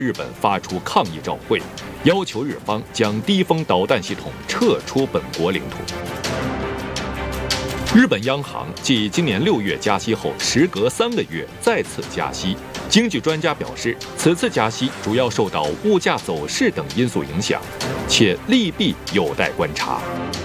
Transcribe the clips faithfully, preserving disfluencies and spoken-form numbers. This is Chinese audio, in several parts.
日本发出抗议照会，要求日方将低风导弹系统撤出本国领土。日本央行继今年六月加息后，时隔三个月再次加息。经济专家表示，此次加息主要受到物价走势等因素影响，且利弊有待观察。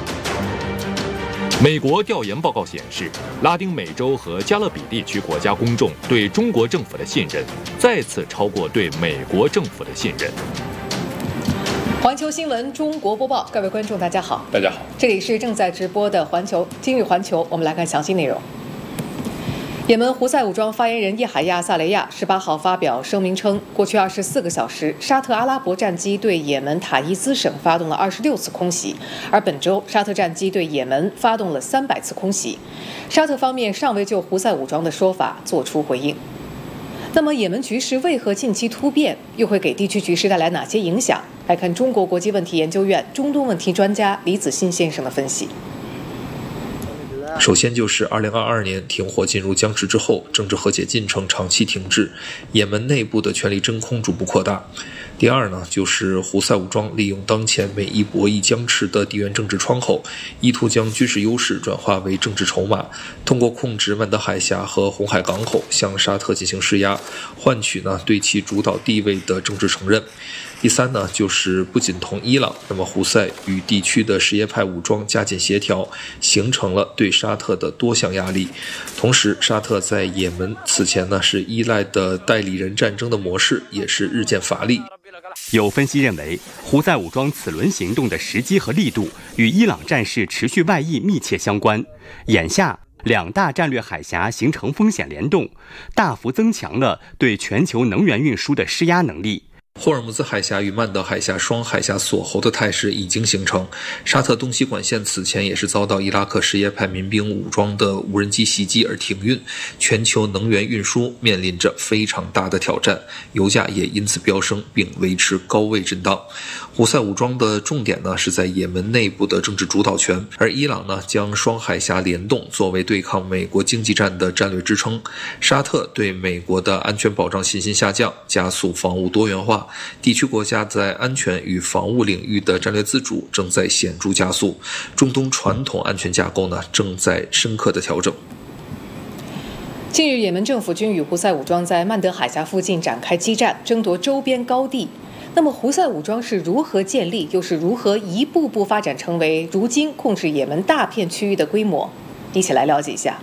美国调研报告显示，拉丁美洲和加勒比地区国家公众对中国政府的信任再次超过对美国政府的信任。 环球新闻中国播报，各位观众大家好， 大家好， 这里是正在直播的环球今日环球，我们来看详细内容。也门胡塞武装发言人叶海亚·萨雷亚十八号发表声明称，过去二十四个小时，沙特阿拉伯战机对也门塔伊兹省发动了二十六次空袭，而本周沙特战机对也门发动了三百次空袭。沙特方面尚未就胡塞武装的说法作出回应。那么，也门局势为何近期突变，又会给地区局势带来哪些影响？来看中国国际问题研究院中东问题专家李子信先生的分析。 首先就是二零二二年停火进入僵持之后，政治和解进程长期停滞，也门内部的权力真空逐步扩大。第二呢，就是胡塞武装利用当前美伊博弈僵持的地缘政治窗口，意图将军事优势转化为政治筹码，通过控制曼德海峡和红海港口向沙特进行施压，换取呢对其主导地位的政治承认。第三呢，就是不仅同伊朗，那么胡塞与地区的什叶派武装加紧协调，形成了对沙特的多项压力。同时，沙特在也门此前呢是依赖的代理人战争的模式也是日渐乏力。 有分析认为，胡塞武装此轮行动的时机和力度与伊朗战事持续外溢密切相关。眼下，两大战略海峡形成风险联动，大幅增强了对全球能源运输的施压能力。 霍尔木兹海峡与曼德海峡双海峡锁喉的态势已经形成，沙特东西管线此前也是遭到伊拉克什叶派民兵武装的无人机袭击而停运，全球能源运输面临着非常大的挑战，油价也因此飙升并维持高位震荡。胡塞武装的重点呢是在也门内部的政治主导权，而伊朗呢将双海峡联动作为对抗美国经济战的战略支撑。沙特对美国的安全保障信心下降，加速防务多元化，地区国家在安全与防务领域的战略自主正在显著加速，中东传统安全架构呢正在深刻的调整。 近日，也门政府军与胡塞武装在曼德海峡附近展开激战，争夺周边高地。那么，胡塞武装是如何建立，又是如何一步步发展成为如今控制也门大片区域的规模？一起来了解一下。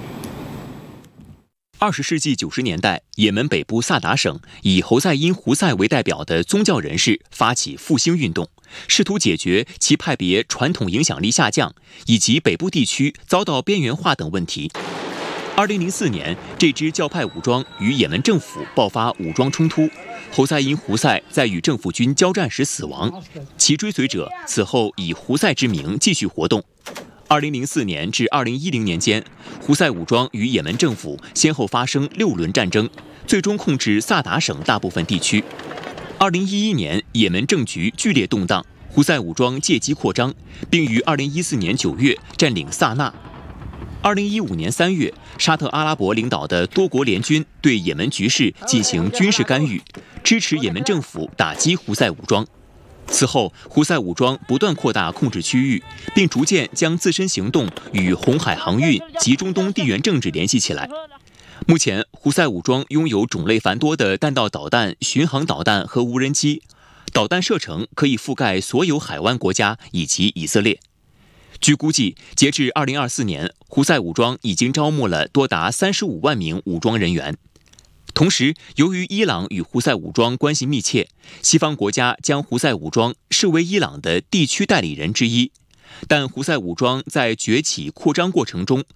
二十世纪九十年代，也门北部萨达省以侯赛因·胡塞为代表的宗教人士发起复兴运动，试图解决其派别传统影响力下降以及北部地区遭到边缘化等问题。二零零四年，这支教派武装与也门政府爆发武装冲突，侯赛因·胡塞在与政府军交战时死亡，其追随者此后以胡塞之名继续活动。二零零四年至二零一零年间，胡塞武装与也门政府先后发生六轮战争，最终控制萨达省大部分地区。二零一一年，也门政局剧烈动荡，胡塞武装借机扩张，并于二零一四年九月占领萨那。二零一五年三月，沙特阿拉伯领导的多国联军对也门局势进行军事干预，支持也门政府打击胡塞武装。此后，胡塞武装不断扩大控制区域，并逐渐将自身行动与红海航运及中东地缘政治联系起来。目前，胡塞武装拥有种类繁多的弹道导弹、巡航导弹和无人机，导弹射程可以覆盖所有海湾国家以及以色列。据估计，截至二零二四年，胡塞武装已经招募了多达三十五万名武装人员。同时，由于伊朗与胡塞武装关系密切，西方国家将胡塞武装视为伊朗的地区代理人之一。但胡塞武装在崛起扩张过程中，